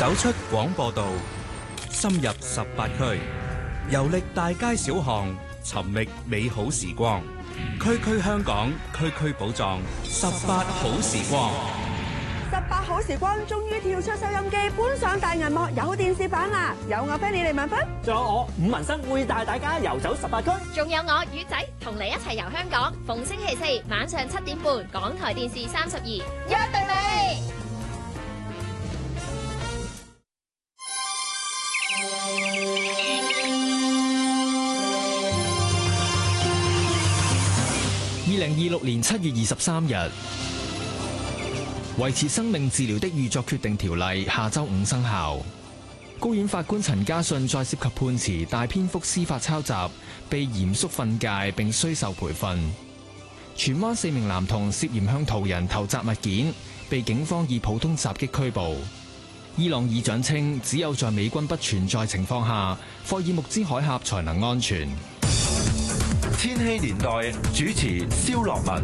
走出廣播道，深入18區，遊歷大街小巷，尋覓美好時光。區區香港，區區寶藏，18好時光。 18好時光終於跳出收音機，搬上大銀幕，有電視版啦！有我 Penny 李文芬， 仲有我伍文生會帶大家遊走18區， 仲有我魚仔同你一齊遊香港。逢星期四晚上7點半，港台電視32，約定你。 2026年7月23日，維持生命治療的預作決定條例下周5生效。高院法官陳家信再涉及判詞大篇幅司法抄襲，被嚴肅訓誡並需受培訓。荃灣4名男童涉嫌向途人投擲物件，被警方以普通襲擊拘捕。伊朗議長稱，只有在美軍不存在情況下，霍爾木茲海峽才能安全。 千禧年代主持蕭樂文。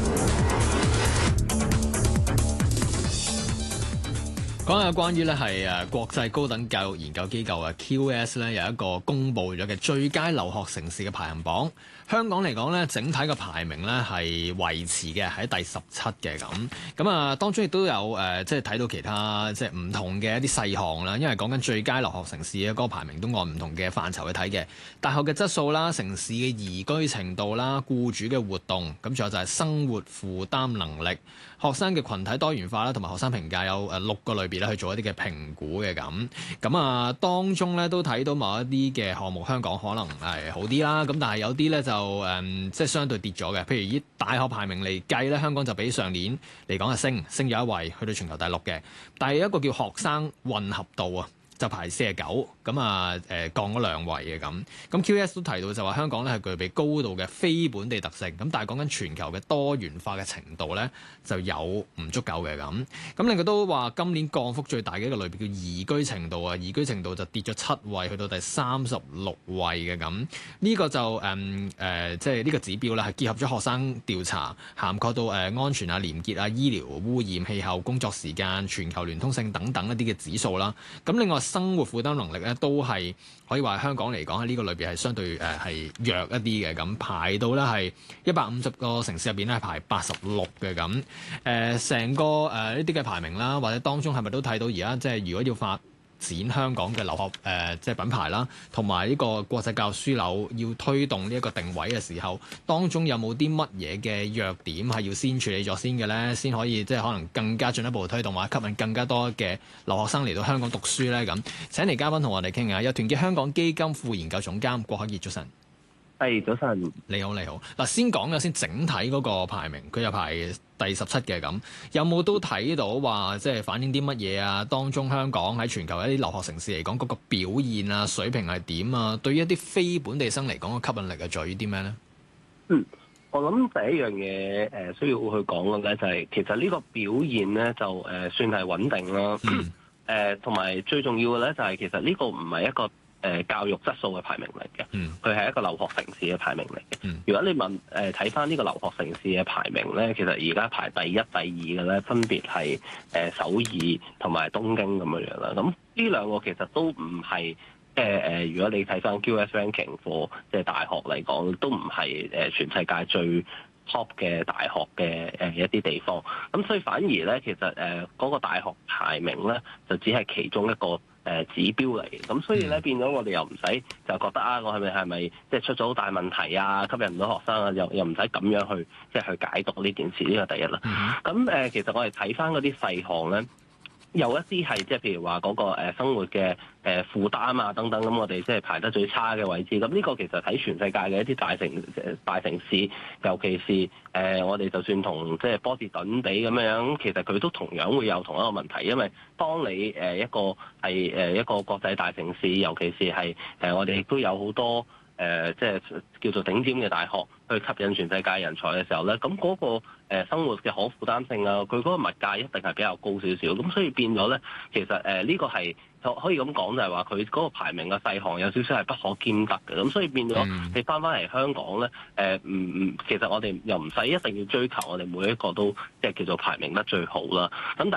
講下關於咧係國際高等教育研究機構嘅 QS 咧有一個公佈咗嘅最佳留學城市嘅排行榜。香港嚟講咧，整體嘅排名咧係維持嘅喺第17嘅咁啊，當中亦都有即係睇到其他即係唔同嘅一啲細項啦。因為講緊最佳留學城市嘅嗰個排名都按唔同嘅範疇去睇嘅，大學嘅質素啦、城市嘅宜居程度啦、僱主嘅活動，咁仲有就係生活負擔能力、學生嘅群體多元化啦，同埋學生評價有6個類別咧去做一啲嘅評估嘅咁啊，當中咧都睇到某一啲嘅項目香港可能係好啲啦，咁但係有啲咧就即係相對跌咗嘅。譬如以大學排名嚟計咧，香港就比上年嚟講係升咗一位，去到全球第6嘅。但係一個叫學生混合度啊，就排49，咁啊降咗2位嘅咁。咁 QS 都提到就話香港咧係具備高度嘅非本地特性，咁但係講緊全球嘅多元化嘅程度咧就有唔足夠嘅咁。咁另外都話今年降幅最大嘅一個類別叫宜居程度啊，宜居程度就跌咗7位，去到第36位嘅咁。呢個就即係呢個指標咧係結合咗學生調查，涵蓋到安全啊、廉潔啊、醫療、污染、氣候、工作時間、全球聯通性等等一啲嘅指數啦。咁另外生活負擔能力咧都係可以話香港嚟講喺呢個類別係相對係弱一啲嘅咁，排到咧係150個城市入邊咧係排86嘅咁。成個呢啲嘅排名啦，或者當中係咪都睇到而家即係如果要發展香港嘅留學即係品牌啦，同埋呢個國際教育樞紐要推動呢一個定位嘅時候，當中有冇啲乜嘢嘅弱點係要先處理咗先嘅咧，先可以即係可能更加進一步推動或者吸引更加多嘅留學生嚟到香港讀書咧咁。請嚟嘉賓同我哋傾下，有團結香港基金副研究總監郭凱潔，早晨。 係，早晨。 你好。嗱，先講嘅先，整體嗰個排名，佢又排第17嘅咁，有冇都睇到話即係反映啲乜嘢啊？當中香港喺全球一啲留學城市嚟講，嗰個表現啊、水平係點啊？對於一啲非本地生嚟講，個吸引力係在於啲咩咧？ 我諗第一樣嘢需要去講嘅咧，就係其實呢個表現咧就算係穩定啦。同埋最重要嘅咧就係其實呢個唔係一個教育質素嘅排名嚟嘅，佢係一個留學城市嘅排名嚟嘅。如果你問睇翻呢個留學城市嘅排名咧，其實而家排第1、第2嘅咧，分別係首爾同埋東京咁樣啦。咁呢兩個其實都唔係如果你睇翻 QS ranking for 即係大學嚟講，都唔係全世界最 top 嘅大學嘅一啲地方。咁所以反而咧，其實嗰個大學排名咧，就只係其中一個指標嚟嘅。咁所以咧變咗我哋又唔使就覺得我係咪即係出咗好大問題啊，吸引唔到學生啊，又唔使咁樣去即係去解讀呢件事，呢個第一啦。咁其實我哋睇翻嗰啲細項咧，有一啲係即係譬如話嗰個生活嘅負擔啊等等，咁我哋即係排得最差嘅位置。咁呢個其實喺全世界嘅一啲大城市，尤其是我哋就算同即係波士頓比咁樣，其實佢都同樣會有同一個問題。因為當你一個係一個國際大城市，尤其是係我哋亦都有好多即係叫做頂尖嘅大學去吸引全世界人才嘅時候咧，咁嗰個生活嘅可負擔性啊，佢嗰個物價一定係比較高少少。咁所以變咗咧，其實呢個係可以咁講，就係話佢嗰個排名嘅細項有少少係不可兼得嘅。咁所以變咗你翻嚟香港咧，其實我哋又唔使一定要追求我哋每一個都即係叫做排名得最好啦。咁